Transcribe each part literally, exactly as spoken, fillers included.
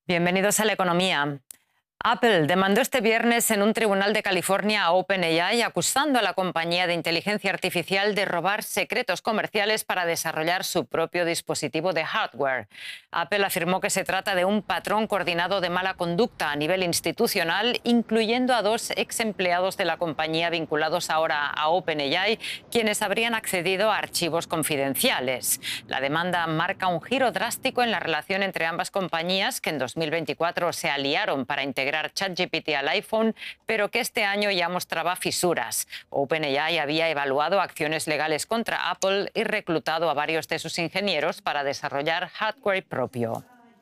Bienvenidos a la economía. Apple demandó este viernes en un tribunal de California a OpenAI acusando a la compañía de inteligencia artificial de robar secretos comerciales para desarrollar su propio dispositivo de hardware. Apple afirmó que se trata de un patrón coordinado de mala conducta a nivel institucional, incluyendo a dos ex empleados de la compañía vinculados ahora a OpenAI, quienes habrían accedido a archivos confidenciales. La demanda marca un giro drástico en la relación entre ambas compañías, que en dos mil veinticuatro se aliaron para integrar ChatGPT al iPhone, pero que este año ya mostraba fisuras. OpenAI había evaluado acciones legales contra Apple y reclutado a varios de sus ingenieros para desarrollar hardware propio.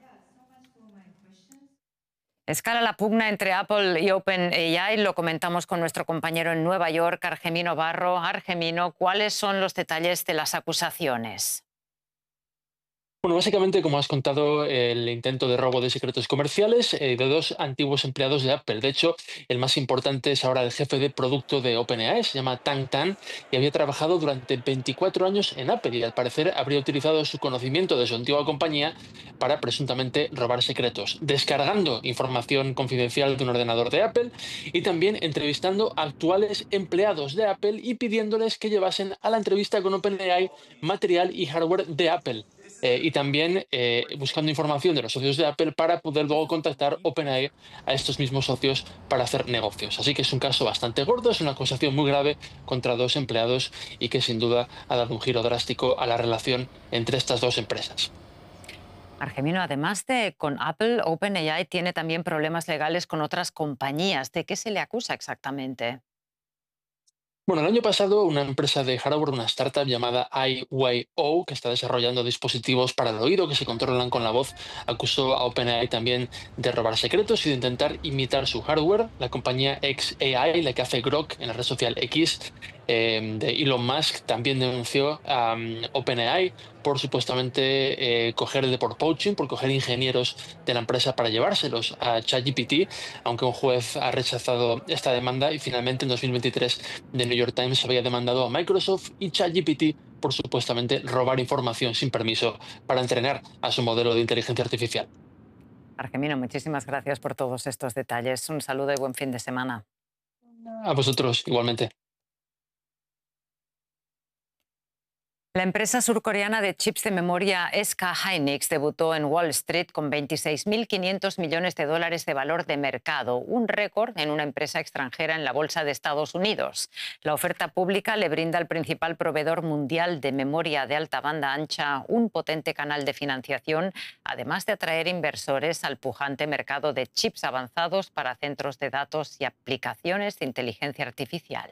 Escala la pugna entre Apple y OpenAI, lo comentamos con nuestro compañero en Nueva York, Argemino Barro. Argemino, ¿cuáles son los detalles de las acusaciones? Bueno, básicamente, como has contado, el intento de robo de secretos comerciales eh, de dos antiguos empleados de Apple. De hecho, el más importante es ahora el jefe de producto de OpenAI, se llama Tang Tan, y había trabajado durante veinticuatro años en Apple y al parecer habría utilizado su conocimiento de su antigua compañía para presuntamente robar secretos, descargando información confidencial de un ordenador de Apple y también entrevistando a actuales empleados de Apple y pidiéndoles que llevasen a la entrevista con OpenAI material y hardware de Apple. Eh, y también eh, buscando información de los socios de Apple para poder luego contactar OpenAI a estos mismos socios para hacer negocios. Así que es un caso bastante gordo, es una acusación muy grave contra dos empleados y que sin duda ha dado un giro drástico a la relación entre estas dos empresas. Argemino, además de con Apple, OpenAI tiene también problemas legales con otras compañías. ¿De qué se le acusa exactamente? Bueno, el año pasado una empresa de hardware, una startup llamada I Y O, que está desarrollando dispositivos para el oído que se controlan con la voz, acusó a OpenAI también de robar secretos y de intentar imitar su hardware. La compañía xAI, la que hace Grok en la red social X, eh, de Elon Musk, también denunció a um, OpenAI por supuestamente eh, coger por poaching, por coger ingenieros de la empresa para llevárselos a ChatGPT, aunque un juez ha rechazado esta demanda y finalmente en dos mil veintitrés The New York Times había demandado a Microsoft y ChatGPT por supuestamente robar información sin permiso para entrenar a su modelo de inteligencia artificial. Argemino, muchísimas gracias por todos estos detalles. Un saludo y buen fin de semana. A vosotros igualmente. La empresa surcoreana de chips de memoria S K Hynix debutó en Wall Street con veintiséis mil quinientos millones de dólares de valor de mercado, un récord en una empresa extranjera en la bolsa de Estados Unidos. La oferta pública le brinda al principal proveedor mundial de memoria de alta banda ancha un potente canal de financiación, además de atraer inversores al pujante mercado de chips avanzados para centros de datos y aplicaciones de inteligencia artificial.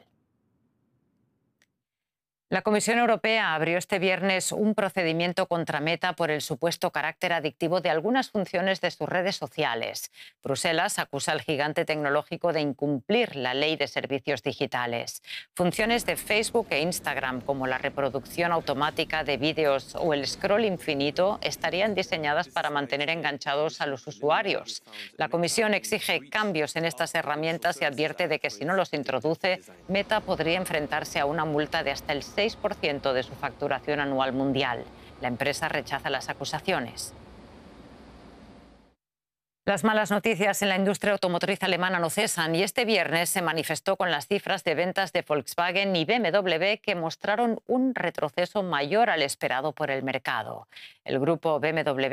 La Comisión Europea abrió este viernes un procedimiento contra Meta por el supuesto carácter adictivo de algunas funciones de sus redes sociales. Bruselas acusa al gigante tecnológico de incumplir la ley de servicios digitales. Funciones de Facebook e Instagram, como la reproducción automática de vídeos o el scroll infinito, estarían diseñadas para mantener enganchados a los usuarios. La Comisión exige cambios en estas herramientas y advierte de que si no los introduce, Meta podría enfrentarse a una multa de hasta el seis por ciento de su facturación anual mundial. La empresa rechaza las acusaciones. Las malas noticias en la industria automotriz alemana no cesan y este viernes se manifestó con las cifras de ventas de Volkswagen y B M W que mostraron un retroceso mayor al esperado por el mercado. El grupo B M W